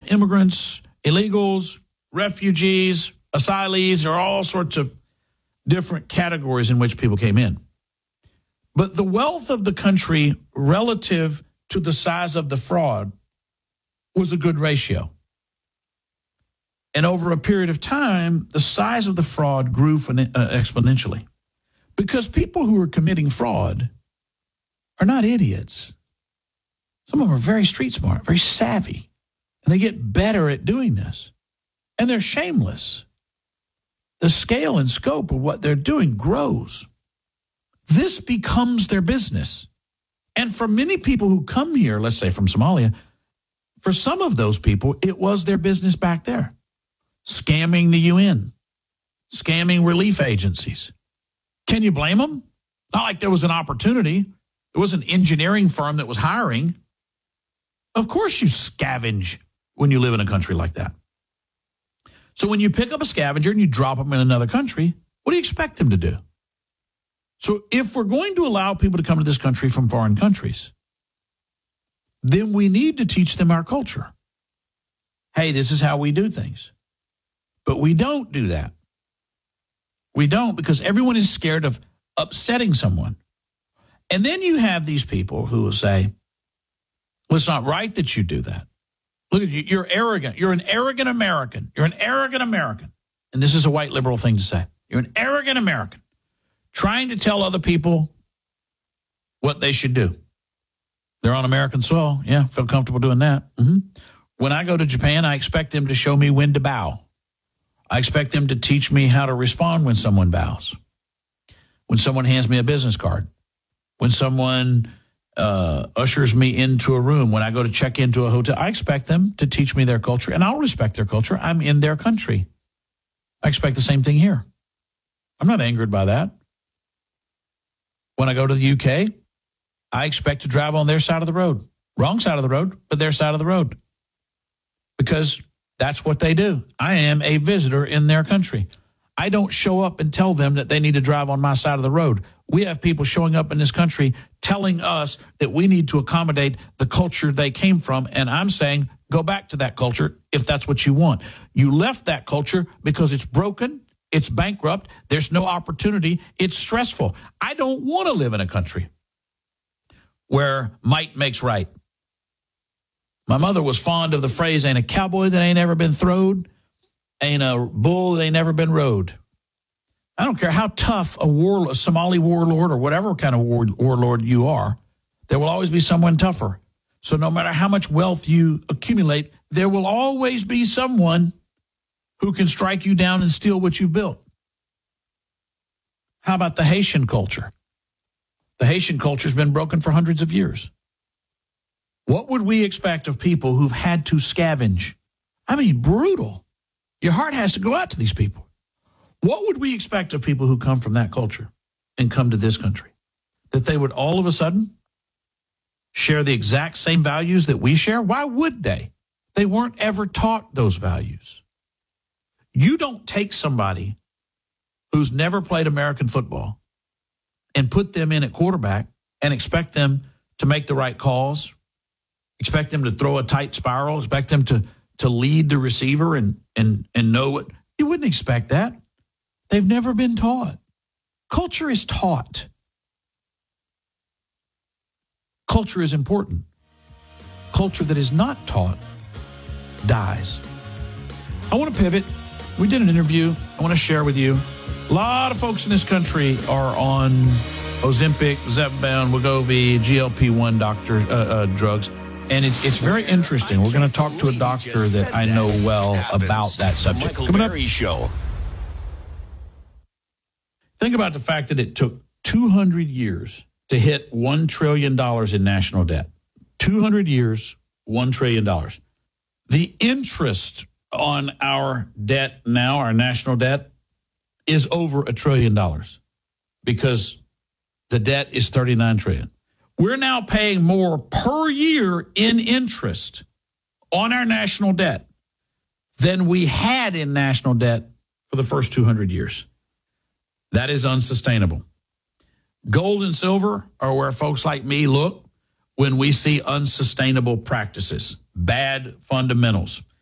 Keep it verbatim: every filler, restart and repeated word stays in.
immigrants, illegals, refugees, asylees. There are all sorts of different categories in which people came in. But the wealth of the country relative to the size of the fraud was a good ratio. And over a period of time, the size of the fraud grew exponentially because people who are committing fraud are not idiots. Some of them are very street smart, very savvy, and they get better at doing this. And they're shameless. The scale and scope of what they're doing grows. This becomes their business. And for many people who come here, let's say from Somalia, for some of those people, it was their business back there. Scamming the U N, scamming relief agencies. Can you blame them? Not like there was an opportunity. There was an engineering firm that was hiring. Of course you scavenge when you live in a country like that. So when you pick up a scavenger and you drop them in another country, what do you expect them to do? So if we're going to allow people to come to this country from foreign countries, then we need to teach them our culture. Hey, this is how we do things. But we don't do that. We don't because everyone is scared of upsetting someone. And then you have these people who will say, well, it's not right that you do that. Look at you. You're arrogant. You're an arrogant American. You're an arrogant American. And this is a white liberal thing to say. You're an arrogant American trying to tell other people what they should do. They're on American soil. Yeah, feel comfortable doing that. Mm-hmm. When I go to Japan, I expect them to show me when to bow. I expect them to teach me how to respond when someone bows, when someone hands me a business card, when someone uh, ushers me into a room, when I go to check into a hotel. I expect them to teach me their culture, and I'll respect their culture. I'm in their country. I expect the same thing here. I'm not angered by that. When I go to the U K, I expect to drive on their side of the road. Wrong side of the road, but their side of the road. Because that's what they do. I am a visitor in their country. I don't show up and tell them that they need to drive on my side of the road. We have people showing up in this country telling us that we need to accommodate the culture they came from. And I'm saying, go back to that culture if that's what you want. You left that culture because it's broken, it's bankrupt, there's no opportunity, it's stressful. I don't want to live in a country where might makes right. My mother was fond of the phrase, ain't a cowboy that ain't ever been throwed, ain't a bull that ain't never been rode. I don't care how tough a war, a Somali warlord or whatever kind of war, warlord you are, there will always be someone tougher. So no matter how much wealth you accumulate, there will always be someone who can strike you down and steal what you've built. How about the Haitian culture? The Haitian culture has been broken for hundreds of years. What would we expect of people who've had to scavenge? I mean, brutal. Your heart has to go out to these people. What would we expect of people who come from that culture and come to this country? That they would all of a sudden share the exact same values that we share? Why would they? They weren't ever taught those values. You don't take somebody who's never played American football and put them in at quarterback and expect them to make the right calls, expect them to throw a tight spiral, expect them to, to lead the receiver and, and, and know what. You wouldn't expect that. They've never been taught. Culture is taught. Culture is important. Culture that is not taught dies. I want to pivot. We did an interview. I want to share with you. A lot of folks in this country are on Ozempic, Zepbound, Wegovy, G L P one doctor uh, uh, drugs. And it's, it's very interesting. We're going to talk to a doctor that I know well about that subject. Michael Coming up. Berry Show. Think about the fact that it took two hundred years to hit one trillion dollars in national debt. two hundred years, one trillion dollars. The interest on our debt now, our national debt, is over a trillion dollars because the debt is thirty-nine trillion dollars. We're now paying more per year in interest on our national debt than we had in national debt for the first two hundred years. That is unsustainable. Gold and silver are where folks like me look when we see unsustainable practices, bad fundamentals.